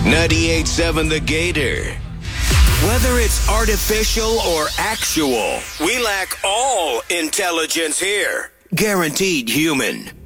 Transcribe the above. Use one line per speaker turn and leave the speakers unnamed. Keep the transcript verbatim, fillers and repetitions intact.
ninety-eight point seven The Gator. Whether it's artificial or actual, we lack all intelligence here. Guaranteed human.